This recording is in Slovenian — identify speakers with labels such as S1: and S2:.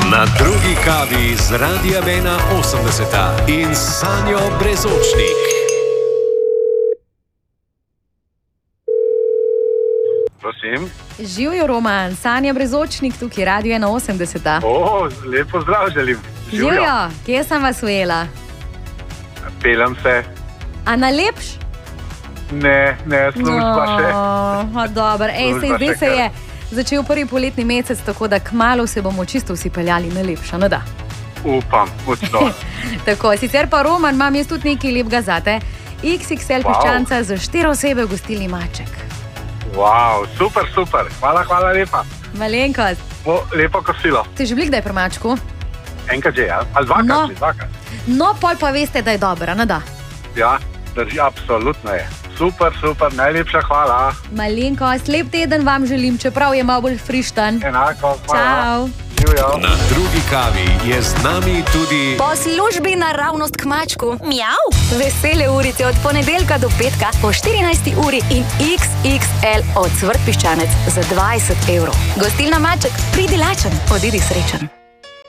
S1: Na drugi kavi z Radia Vena 80 in Sanjo Brezočnik.
S2: Prosim.
S3: Živijo Roman, Sanja Brezočnik, tukaj Radio 81.
S2: Lepo zdrav želim.
S3: Živijo, kje sem vas ujela?
S2: Pelem se.
S3: A nalepš?
S2: Ne, služba še.
S3: Dobro, zdaj se je začel prvi poletni mesec, tako da kmalu se bomo čisto vsi peljali na lepša, no da.
S2: Upam, močno.
S3: Tako, sicer pa Roman, imam jaz tudi nekaj lepega zate. XXL piščanca za 4 osebe v gostilni Maček.
S2: Wow, super, hvala lepa.
S3: Malenkost.
S2: Lepo kosilo.
S3: Ste že bili kdaj pri Mačku?
S2: Enkrat že, ja? Ali dvakrat?
S3: No, pol pa veste, da je dobro, no da.
S2: Ja, drži, absolutno je. Super, najlepša hvala.
S3: Malenkost, lep teden vam želim, čeprav je malo bolj frištan.
S2: Enako, hvala.
S3: Čau.
S2: Živjo.
S1: Na drugi kavi je z nami tudi
S4: Po službi naravnost k Mačku. Mjav. Vesele urice od ponedeljka do petka po 14. uri in XXL ocvrt piščanec za 20 €. Gostilna Maček, pridi lačen, odidi srečen.